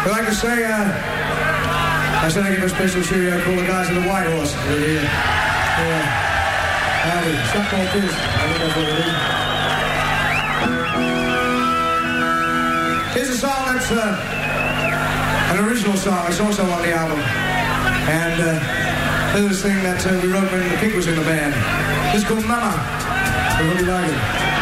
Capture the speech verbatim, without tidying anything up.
I'd like to say, uh, I said I give a special cheerio to all the guys in the White Horse. Yeah. Yeah. Howdy. Suck my kiss. I think that's what it is. Here's a song that's uh, an original song. It's also on the album. And uh, this is a thing that uh, we wrote when the Pink was in the band. It's called Mama. I really like it.